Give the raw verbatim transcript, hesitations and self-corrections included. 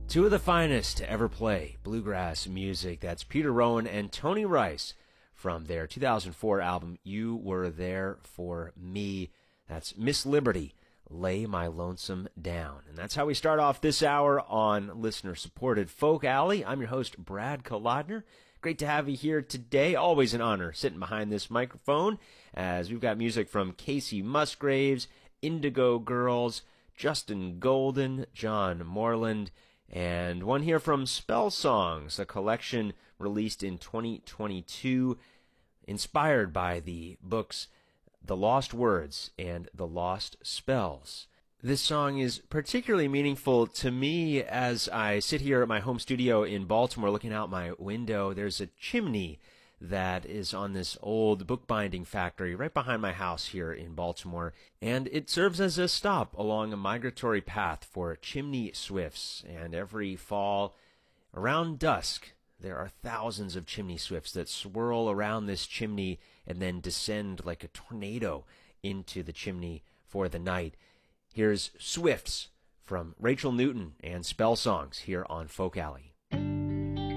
Two of the finest to ever play bluegrass music. That's Peter Rowan and Tony Rice from their two thousand four album, You Were There For Me. That's Miss Liberty, Lay My Lonesome Down. And that's how we start off this hour on listener-supported Folk Alley. I'm your host, Brad Kolodner. Great to have you here today. Always an honor sitting behind this microphone as we've got music from Casey Musgraves, Indigo Girls, Justin Golden, John Moreland, and one here from Spell Songs, a collection released in twenty twenty-two, inspired by the books The Lost Words and The Lost Spells. This song is particularly meaningful to me as I sit here at my home studio in Baltimore looking out my window. There's a chimney that is on this old bookbinding factory right behind my house here in Baltimore, and it serves as a stop along a migratory path for chimney swifts. And every fall, around dusk, there are thousands of chimney swifts that swirl around this chimney and then descend like a tornado into the chimney for the night. Here's Swifts from Rachel Newton and Spell Songs here on Folk Alley.